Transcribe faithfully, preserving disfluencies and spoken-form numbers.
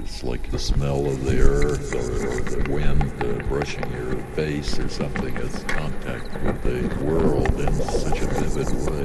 It's like the smell of the earth or, or the wind uh, brushing your face or something. It's contact with the world in such a vivid way.